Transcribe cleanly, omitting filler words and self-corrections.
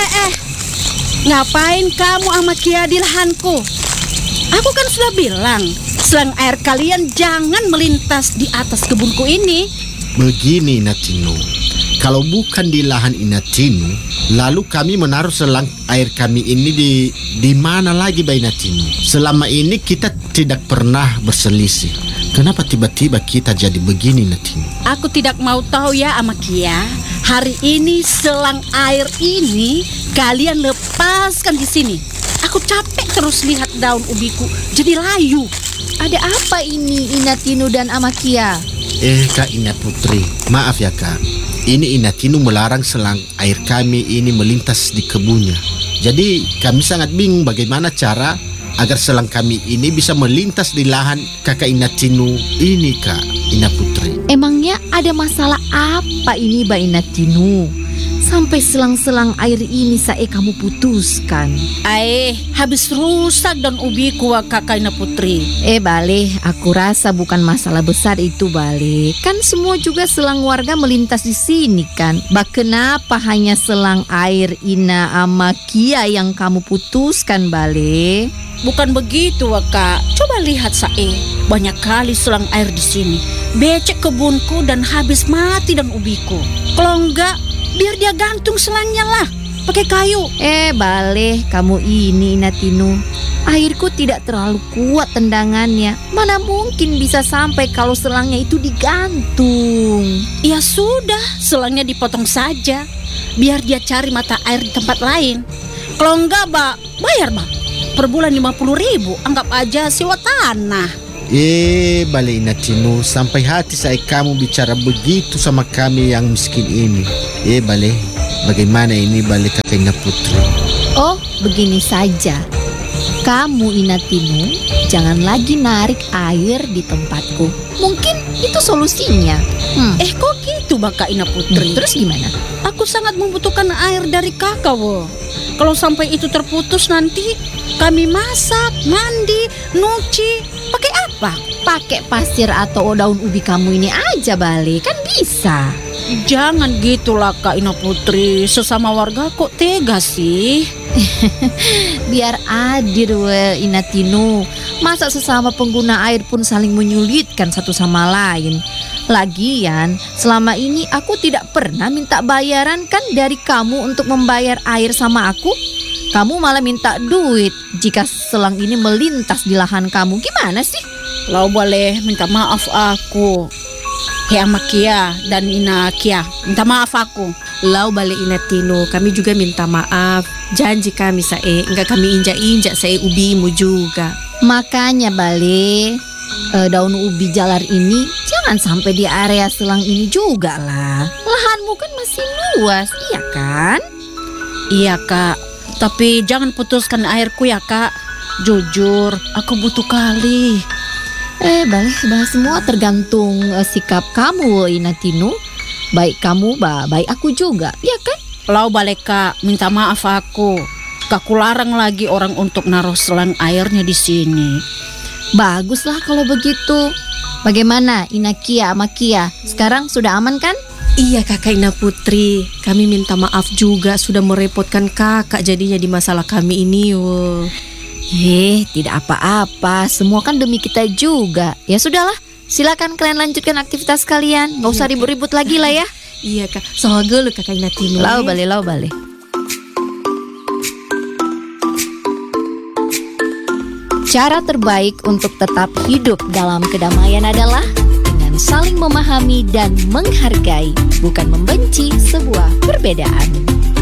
Ngapain kamu sama Kia di lahanku? Aku kan sudah bilang, selang air kalian jangan melintas di atas kebunku ini. Begini Inatino, kalau bukan di lahan Inatino, lalu kami menaruh selang air kami ini di mana lagi Bay Inatino? Selama ini kita tidak pernah berselisih. Kenapa tiba-tiba kita jadi begini Inatino? Aku tidak mau tahu ya sama Kia. Hari ini selang air ini kalian lepaskan di sini. Aku capek terus lihat daun ubiku jadi layu. Ada apa ini Inatino dan Amakia? Kak Ina Putri, maaf ya Kak. Ini Inatino melarang selang air kami ini melintas di kebunnya. Jadi kami sangat bingung bagaimana cara agar selang kami ini bisa melintas di lahan kakak Inatino ini Kak Ina Putri. Emangnya ada masalah apa ini Mbak Inatino? Sampai selang-selang air ini kamu putuskan. Habis rusak daun ubiku kakak Ina Putri. Bale, aku rasa bukan masalah besar itu Bale. Kan semua juga selang warga melintas di sini kan. Kenapa hanya selang air Ina sama Kia yang kamu putuskan Bale? Bukan begitu Kak. Coba lihat banyak kali selang air di sini. Becek kebunku dan habis mati daun ubiku. Kalau enggak, biar dia gantung selangnya lah, pakai kayu. Bale, kamu ini Inatino. Airku tidak terlalu kuat tendangannya. Mana mungkin bisa sampai kalau selangnya itu digantung. Ya sudah, selangnya dipotong saja. Biar dia cari mata air di tempat lain. Kalau enggak, bayar, per bulan 50.000. Anggap aja sewa tanah. Bale Inatino, sampai hati saya kamu bicara begitu sama kami yang miskin ini. Bale, bagaimana ini Bale kakak Ina Putri? Oh, begini saja. Kamu Inatino, jangan lagi narik air di tempatku. Mungkin itu solusinya. Kok gitu Kak Ina Putri? Terus gimana? Aku sangat membutuhkan air dari kakak Kalau sampai itu terputus nanti kami masak, mandi, nyuci. Pakai apa? Pakai pasir atau daun ubi kamu ini aja Bale, kan bisa. Jangan gitulah Kak Ina Putri. Sesama warga kok tega sih? Biar adil Inatino. Masa sesama pengguna air pun saling menyulitkan satu sama lain. Lagian selama ini aku tidak pernah minta bayaran kan dari kamu untuk membayar air sama aku. Kamu malah minta duit jika selang ini melintas di lahan kamu. Gimana sih? Lau boleh minta maaf aku. Sama Kia dan Ina Kia, minta maaf aku. Lau balik Inatino, kami juga minta maaf. Janji kami enggak kami injak-injak ubimu juga. Makanya Bale, daun ubi jalar ini jangan sampai di area selang ini juga lah. Lahanmu kan masih luas, iya kan? Iya Kak, tapi jangan putuskan airku ya Kak. Jujur, aku butuh kali. Bale, semua tergantung sikap kamu Inatino. Baik kamu, baik aku juga, ya kan? Lau balik Kak, minta maaf aku. Kakku larang lagi orang untuk naruh selang airnya di sini. Baguslah kalau begitu. Bagaimana Ina Kia sama Kia? Sekarang sudah aman kan? Iya kakak Ina Putri, kami minta maaf juga sudah merepotkan kakak jadinya di masalah kami ini. Tidak apa-apa, semua kan demi kita juga. Ya sudahlah, silakan kalian lanjutkan aktivitas kalian. Gak usah ribut-ribut lagi lah ya. Iya kak, soal lu kakak Inatino. Lau bale. Cara terbaik untuk tetap hidup dalam kedamaian adalah dengan saling memahami dan menghargai, bukan membenci sebuah perbedaan.